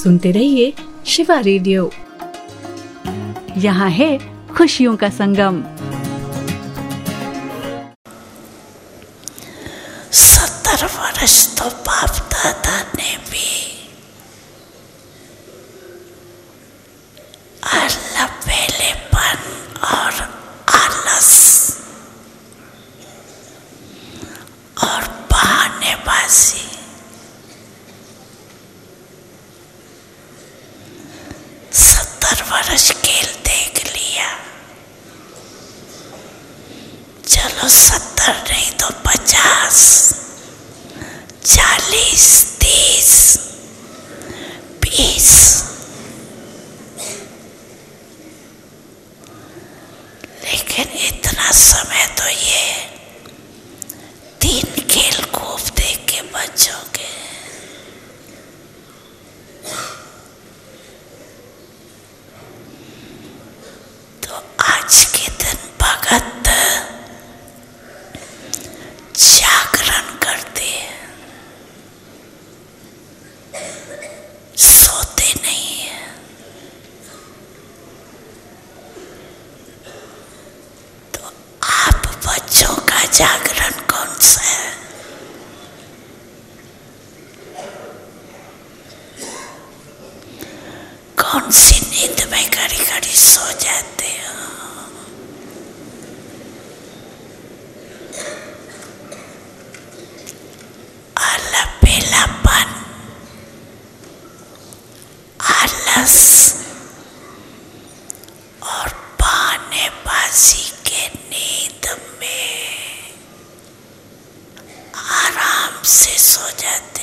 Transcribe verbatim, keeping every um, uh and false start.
सुनते रहिए शिवा रेडियो। यहाँ है खुशियों का संगम। सत्तर वर्ष तो बाप दादा ने भी अलबेलेपन और आलस और बहानेबाजी सत्तर वर्ष खेल देख लिया। चलो सत्तर नहीं तो पचास, चालीस, तीस, बीस, लेकिन इतना समय तो ये तीन खेल खूब देख के बचोगे। तो आज के दिन भगत जागरण करते हैं, सोते नहीं है। तो आप बच्चों का जागरण कौन सा है? कौन सी नींद में घड़ी घड़ी सो जाते हो? अलबेलापन, आलस और बहानेबाजी के नींद में आराम से सो जाते